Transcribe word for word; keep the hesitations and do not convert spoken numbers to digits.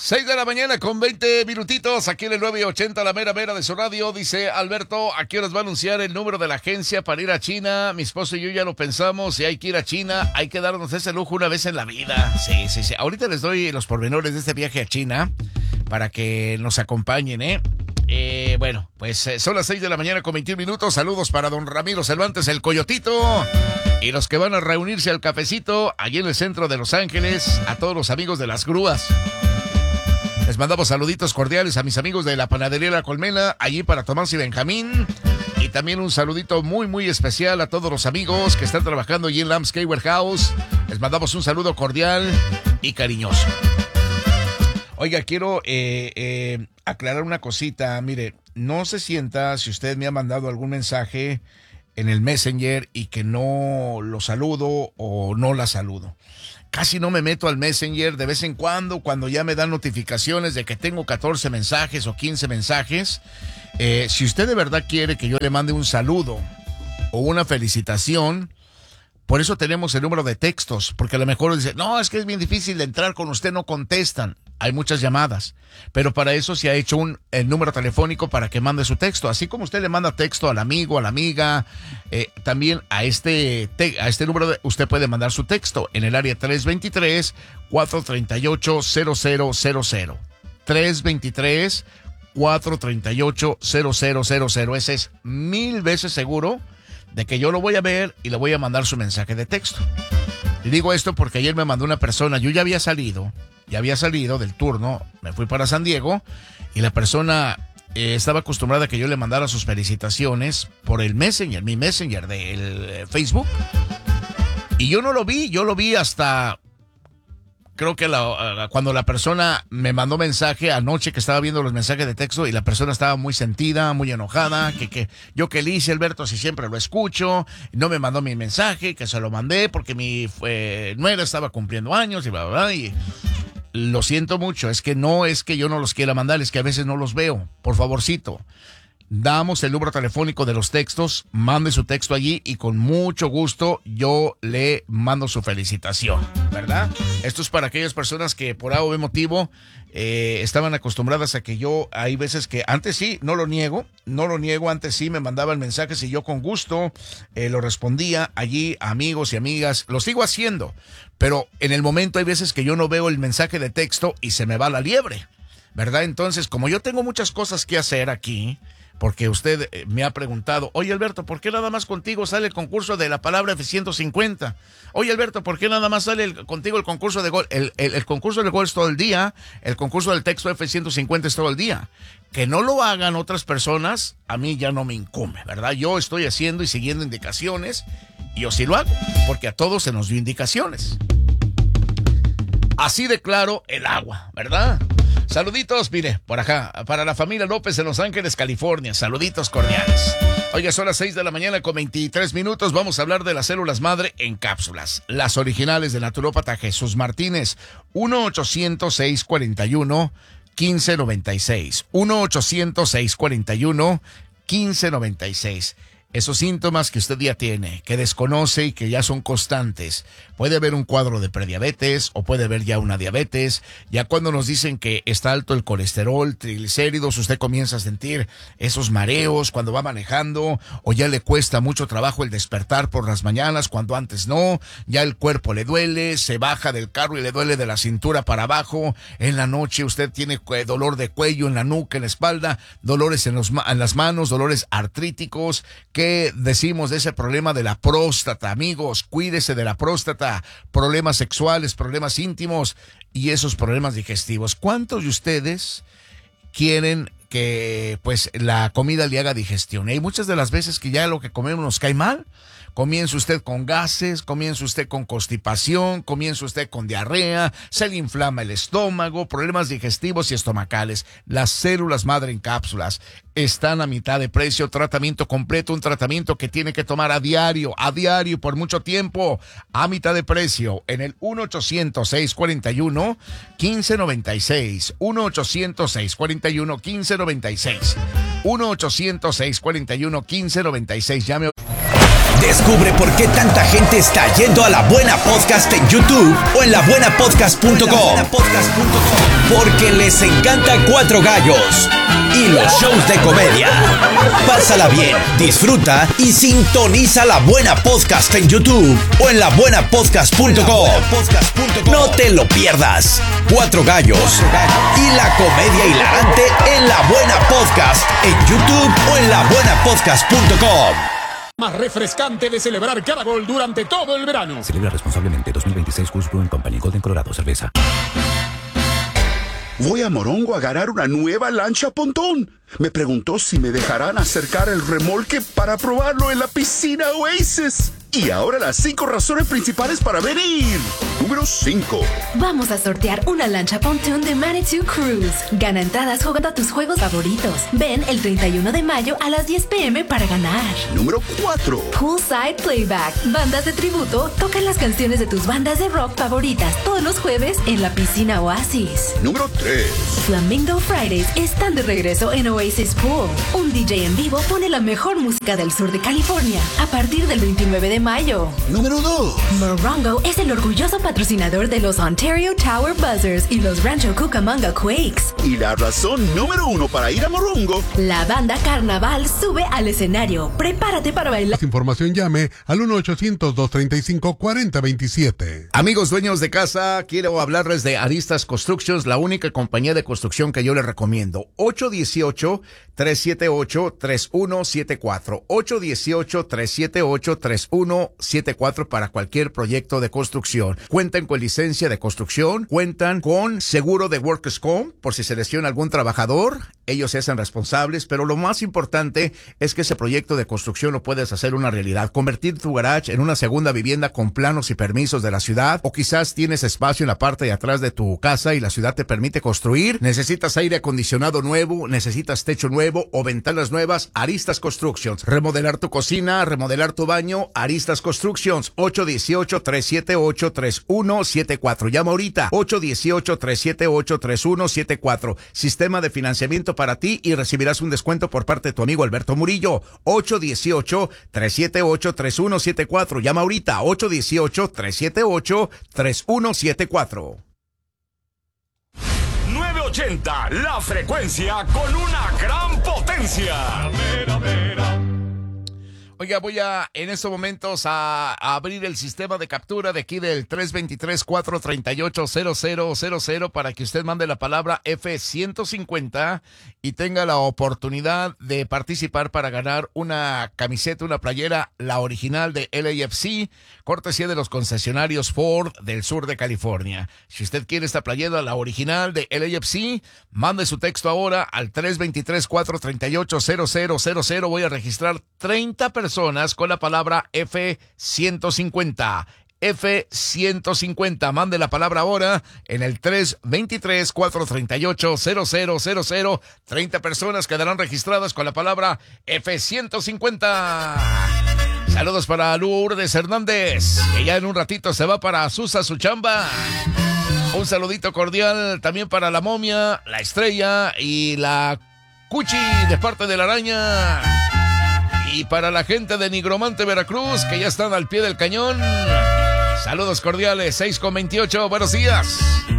seis de la mañana con veinte minutitos, aquí en el nueve ochenta, la mera mera de su radio. Dice Alberto, ¿a qué horas va a anunciar el número de la agencia para ir a China? Mi esposo y yo ya lo pensamos, si hay que ir a China, hay que darnos ese lujo una vez en la vida. Sí, sí, sí. Ahorita les doy los pormenores de este viaje a China para que nos acompañen, ¿eh? Eh, bueno, pues eh, son las seis de la mañana con veintiún minutos. Saludos para don Ramiro Cervantes, el Coyotito, y los que van a reunirse al cafecito allí en el centro de Los Ángeles, a todos los amigos de las grúas. Les mandamos saluditos cordiales a mis amigos de la panadería La Colmena, allí para Tomás y Benjamín. Y también un saludito muy, muy especial a todos los amigos que están trabajando allí en Landscape Warehouse. Les mandamos un saludo cordial y cariñoso. Oiga, quiero eh, eh, aclarar una cosita. Mire, no se sienta si usted me ha mandado algún mensaje en el Messenger y que no lo saludo o no la saludo. Casi no me meto al Messenger, de vez en cuando, cuando ya me dan notificaciones de que tengo catorce mensajes o quince mensajes. Eh, si usted de verdad quiere que yo le mande un saludo o una felicitación, por eso tenemos el número de textos, porque a lo mejor dice, no, es que es bien difícil de entrar con usted, no contestan. Hay muchas llamadas, pero para eso se ha hecho un el número telefónico para que mande su texto. Así como usted le manda texto al amigo, a la amiga, eh, también a este te, a este número de, usted puede mandar su texto en el área tres dos tres, cuatro tres ocho, cero cero cero cero. tres dos tres, cuatro tres ocho, cero cero cero cero. Ese es mil veces seguro de que yo lo voy a ver y le voy a mandar su mensaje de texto. Y digo esto porque ayer me mandó una persona, yo ya había salido, ya había salido del turno, me fui para San Diego y la persona eh, estaba acostumbrada a que yo le mandara sus felicitaciones por el Messenger, mi Messenger del Facebook. Y yo no lo vi, yo lo vi hasta, creo que la, cuando la persona me mandó mensaje anoche, que estaba viendo los mensajes de texto y la persona estaba muy sentida, muy enojada, que, que yo que le hice, Alberto, si siempre lo escucho, no me mandó mi mensaje, que se lo mandé porque mi eh, nuera estaba cumpliendo años y bla, bla, bla, y lo siento mucho, es que no es que yo no los quiera mandar, es que a veces no los veo, por favorcito. Damos el número telefónico de los textos, mande su texto allí y con mucho gusto yo le mando su felicitación, ¿verdad? Esto es para aquellas personas que por A o B motivo eh, estaban acostumbradas a que yo, hay veces que antes sí, no lo niego, no lo niego, antes sí me mandaban mensajes y yo con gusto eh, lo respondía allí, amigos y amigas, lo sigo haciendo, pero en el momento hay veces que yo no veo el mensaje de texto y se me va la liebre, ¿verdad? Entonces, como yo tengo muchas cosas que hacer aquí, porque usted me ha preguntado, oye Alberto, ¿por qué nada más contigo sale el concurso de la palabra F ciento cincuenta? Oye Alberto, ¿por qué nada más sale el, contigo el concurso de gol? El, el, el concurso de gol es todo el día, el concurso del texto F ciento cincuenta es todo el día. Que no lo hagan otras personas, a mí ya no me incumbe, ¿verdad? Yo estoy haciendo y siguiendo indicaciones, y yo sí lo hago, porque a todos se nos dio indicaciones. Así de claro el agua, ¿verdad? Saluditos, mire, por acá, para la familia López en Los Ángeles, California. Saluditos cordiales. Oiga, son las seis de la mañana con veintitrés minutos. Vamos a hablar de las células madre en cápsulas. Las originales de naturópata Jesús Martínez. uno ochocientos, seiscientos cuarenta y uno, quince noventa y seis. uno ochocientos, seiscientos cuarenta y uno, quince noventa y seis. Esos síntomas que usted ya tiene, que desconoce y que ya son constantes. Puede haber un cuadro de prediabetes o puede haber ya una diabetes. Ya cuando nos dicen que está alto el colesterol, triglicéridos, usted comienza a sentir esos mareos cuando va manejando, o ya le cuesta mucho trabajo el despertar por las mañanas cuando antes no. Ya el cuerpo le duele, se baja del carro y le duele de la cintura para abajo. En la noche usted tiene dolor de cuello, en la nuca, en la espalda, dolores en, los, en las manos, dolores artríticos. ¿Qué decimos de ese problema de la próstata? Amigos, cuídese de la próstata, problemas sexuales, problemas íntimos y esos problemas digestivos. ¿Cuántos de ustedes quieren que pues la comida le haga digestión? Hay muchas de las veces que ya lo que comemos nos cae mal. Comienza usted con gases, comienza usted con constipación, comienza usted con diarrea, se le inflama el estómago, problemas digestivos y estomacales. Las células madre en cápsulas están a mitad de precio, tratamiento completo, un tratamiento que tiene que tomar a diario, a diario por mucho tiempo, a mitad de precio, en el uno ochocientos, seiscientos cuarenta y uno, quince noventa y seis, uno ochocientos, seiscientos cuarenta y uno, quince noventa y seis, uno ochocientos, seiscientos cuarenta y uno, quince noventa y seis, llame. Descubre por qué tanta gente está yendo a La Buena Podcast en YouTube o en la buena podcast punto com. Porque les encanta Cuatro Gallos y los shows de comedia. Pásala bien, disfruta y sintoniza La Buena Podcast en YouTube o en la buena podcast punto com. No te lo pierdas. Cuatro Gallos y la comedia hilarante en La Buena Podcast en YouTube o en la buena podcast punto com. Más refrescante de celebrar cada gol durante todo el verano. Celebra responsablemente. Dos mil veintiséis Coors Brewing Company, Golden, Colorado, cerveza. Voy a Morongo a ganar una nueva lancha pontón. Me preguntó si me dejarán acercar el remolque para probarlo en la piscina Oasis. Y ahora las cinco razones principales para venir. Número cinco. Vamos a sortear una lancha pontoon de Manitou Cruise. Gana entradas jugando a tus juegos favoritos. Ven el treinta y uno de mayo a las diez pe eme para ganar. Número cuatro. Poolside Playback. Bandas de tributo tocan las canciones de tus bandas de rock favoritas todos los jueves en la piscina Oasis. Número tres. Flamingo Fridays están de regreso en Oasis Pool. Un D J en vivo pone la mejor música del sur de California a partir del veintinueve de mayo. Número dos. Morongo es el orgulloso patrocinador de los Ontario Tower Buzzers y los Rancho Cucamonga Quakes. Y la razón número uno para ir a Morongo. La banda Carnaval sube al escenario. Prepárate para bailar. Más información llame al uno ochocientos, dos treinta y cinco, cuarenta veintisiete. Amigos dueños de casa, quiero hablarles de Aristas Constructions, la única compañía de construcción que yo les recomiendo. ocho uno ocho, tres siete ocho, tres uno siete cuatro. ocho uno ocho, tres siete ocho, tres uno siete cuatro para cualquier proyecto de construcción. Cuentan con licencia de construcción, cuentan con seguro de Workers' Comp por si se lesiona algún trabajador. Ellos se hacen responsables, pero lo más importante es que ese proyecto de construcción lo puedes hacer una realidad. Convertir tu garage en una segunda vivienda con planos y permisos de la ciudad, o quizás tienes espacio en la parte de atrás de tu casa y la ciudad te permite construir. Necesitas aire acondicionado nuevo, necesitas techo nuevo o ventanas nuevas. Aristas Constructions. Remodelar tu cocina, remodelar tu baño. Aristas Constructions. ocho uno ocho, tres siete ocho, tres uno siete cuatro. Llama ahorita. ocho uno ocho, tres siete ocho, tres uno siete cuatro. Sistema de financiamiento para ti y recibirás un descuento por parte de tu amigo Alberto Murillo. ocho uno ocho, tres siete ocho, tres uno siete cuatro. Llama ahorita. ocho uno ocho, tres siete ocho, tres uno siete cuatro. nueve ochenta, la frecuencia con una gran potencia. Mera, mera. Oiga, voy a en estos momentos a, a abrir el sistema de captura de aquí del tres dos tres, cuatro tres ocho, cero cero cero cero para que usted mande la palabra F ciento cincuenta y tenga la oportunidad de participar para ganar una camiseta, una playera, la original de L A F C, cortesía de los concesionarios Ford del sur de California. Si usted quiere esta playera, la original de L A F C, mande su texto ahora al tres dos tres, cuatro tres ocho, cero cero cero cero. Voy a registrar treinta personas personas con la palabra F ciento cincuenta. F ciento cincuenta. Mande la palabra ahora en el tres dos tres, cuatro tres ocho, cero cero cero cero. treinta personas quedarán registradas con la palabra F ciento cincuenta. Saludos para Lourdes Hernández, que ya en un ratito se va para Susa, su chamba. Un saludito cordial también para la momia, la estrella y la Cuchi de parte de la araña. Y para la gente de Nigromante, Veracruz, que ya están al pie del cañón. Saludos cordiales, seis con veintiocho, buenos días.